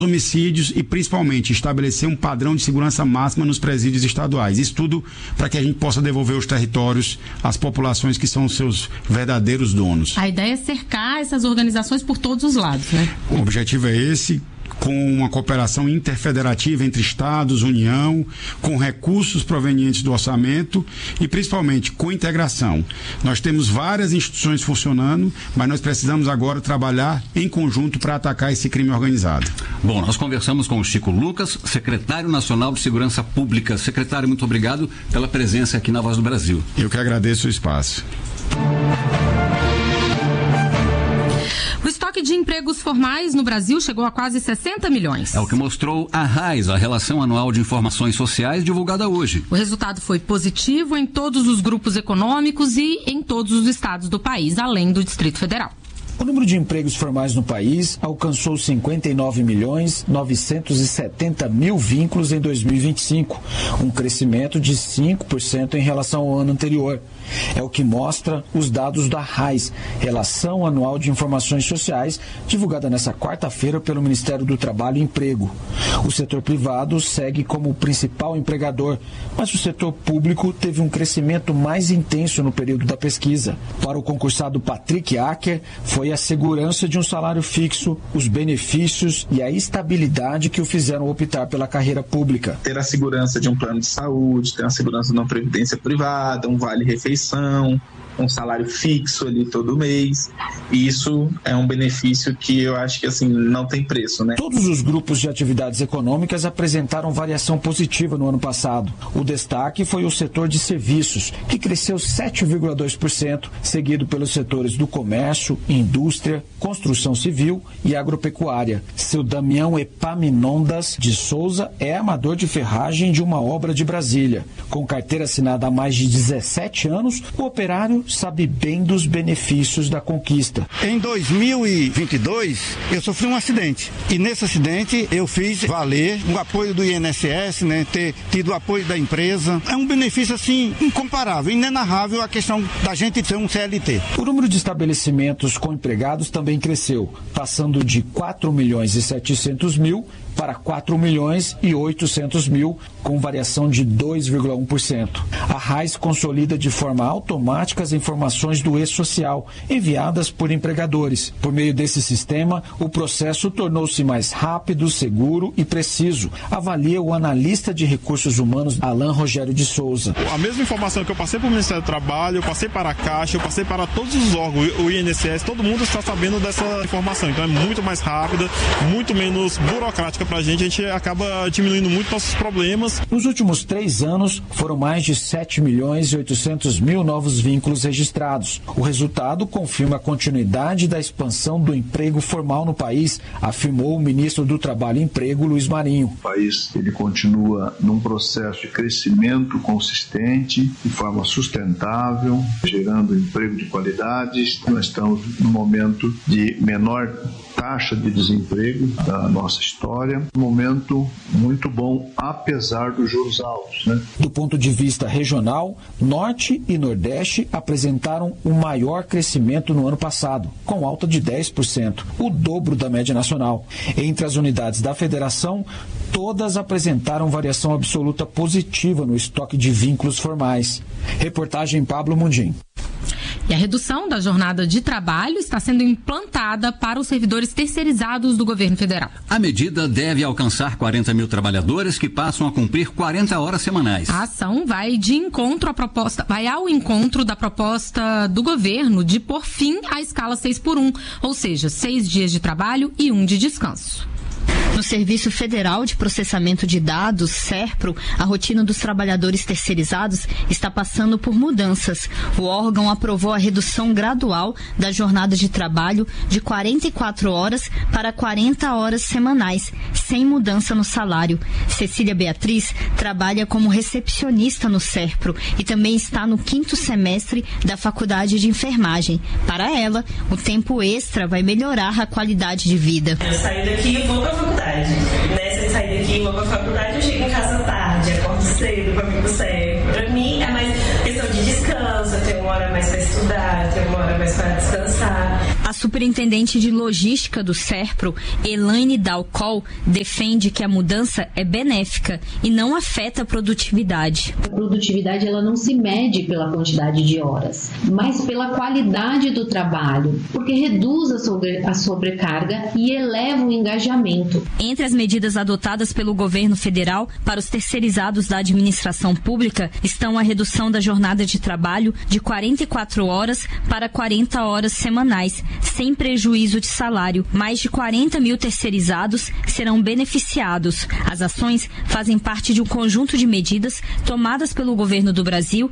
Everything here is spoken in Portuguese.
homicídios e principalmente estabelecer um padrão de segurança máxima nos presídios estaduais. Isso tudo para que a gente possa devolver os territórios às populações que são os seus verdadeiros donos. A ideia é cercar essas organizações por todos os lados, né? O objetivo é esse, com uma cooperação interfederativa entre Estados, União, com recursos provenientes do orçamento e principalmente com integração. Nós temos várias instituições funcionando, mas nós precisamos agora trabalhar em conjunto para atacar esse crime organizado. Bom, nós conversamos com o Chico Lucas, secretário nacional de Segurança Pública. Secretário, muito obrigado pela presença aqui na Voz do Brasil. Eu que agradeço o espaço. O estoque de empregos formais no Brasil chegou a quase 60 milhões. É o que mostrou a RAIS, a Relação Anual de Informações Sociais, divulgada hoje. O resultado foi positivo em todos os grupos econômicos e em todos os estados do país, além do Distrito Federal. O número de empregos formais no país alcançou 59.970.000 vínculos em 2025, um crescimento de 5% em relação ao ano anterior. É o que mostra os dados da RAIS, Relação Anual de Informações Sociais, divulgada nesta quarta-feira pelo Ministério do Trabalho e Emprego. O setor privado segue como o principal empregador, mas o setor público teve um crescimento mais intenso no período da pesquisa. Para o concursado Patrick Acker, foi a segurança de um salário fixo, os benefícios e a estabilidade que o fizeram optar pela carreira pública. Ter a segurança de um plano de saúde, ter a segurança de uma previdência privada, um vale-refeição, um salário fixo ali todo mês. E isso é um benefício que eu acho que assim não tem preço, né? Todos os grupos de atividades econômicas apresentaram variação positiva no ano passado. O destaque foi o setor de serviços, que cresceu 7,2%, seguido pelos setores do comércio, indústria, construção civil e agropecuária. Seu Damião Epaminondas de Souza é amador de ferragem de uma obra de Brasília. Com carteira assinada há mais de 17 anos, o operário sabe bem dos benefícios da conquista. Em 2022, eu sofri um acidente. E nesse acidente, eu fiz valer o apoio do INSS, né, ter tido o apoio da empresa. É um benefício, assim, incomparável, inenarrável a questão da gente ter um CLT. O número de estabelecimentos com empregados também cresceu, passando de 4.700.000 para 4.800.000, com variação de 2,1%. A RAIS consolida de forma automática as informações do E-Social, enviadas por empregadores. Por meio desse sistema, o processo tornou-se mais rápido, seguro e preciso, avalia o analista de recursos humanos Alan Rogério de Souza. A mesma informação que eu passei para o Ministério do Trabalho, eu passei para a Caixa, eu passei para todos os órgãos, o INSS, todo mundo está sabendo dessa informação. Então é muito mais rápida, muito menos burocrática para a gente acaba diminuindo muito nossos problemas. Nos últimos 3 anos, foram mais de 7.800.000 novos vínculos registrados. O resultado confirma a continuidade da expansão do emprego formal no país, afirmou o ministro do Trabalho e Emprego, Luiz Marinho. O país ele continua num processo de crescimento consistente, de forma sustentável, gerando emprego de qualidade. Nós estamos no momento de menor taxa de desemprego da nossa história, um momento muito bom, apesar dos juros altos, né? Do ponto de vista regional, Norte e Nordeste apresentaram o maior crescimento no ano passado, com alta de 10%, o dobro da média nacional. Entre as unidades da federação, todas apresentaram variação absoluta positiva no estoque de vínculos formais. Reportagem Pablo Mundim. E a redução da jornada de trabalho está sendo implantada para os servidores terceirizados do governo federal. A medida deve alcançar 40 mil trabalhadores que passam a cumprir 40 horas semanais. A ação vai ao encontro da proposta do governo de pôr fim à escala 6x1, ou seja, 6 dias de trabalho e 1 de descanso. No Serviço Federal de Processamento de Dados, SERPRO, a rotina dos trabalhadores terceirizados está passando por mudanças. O órgão aprovou a redução gradual da jornada de trabalho de 44 horas para 40 horas semanais, sem mudança no salário. Cecília Beatriz trabalha como recepcionista no SERPRO e também está no 5º semestre da Faculdade de Enfermagem. Para ela, o tempo extra vai melhorar a qualidade de vida. Eu saio daqui e vou para a faculdade. Se eu sair daqui e vou para a faculdade, eu chego em casa tarde, acordo cedo para vir pro SERPRO. Para mim é mais questão de descanso, eu tenho uma hora mais para estudar, eu tenho uma hora mais para descansar. A superintendente de logística do SERPRO, Elaine Dalcol, defende que a mudança é benéfica e não afeta a produtividade. A produtividade ela não se mede pela quantidade de horas, mas pela qualidade do trabalho, porque reduz a sobrecarga e eleva o engajamento. Entre as medidas adotadas pelo governo federal para os terceirizados da administração pública estão a redução da jornada de trabalho de 44 horas para 40 horas semanais, sem prejuízo de salário. Mais de 40 mil terceirizados serão beneficiados. As ações fazem parte de um conjunto de medidas tomadas pelo governo do Brasil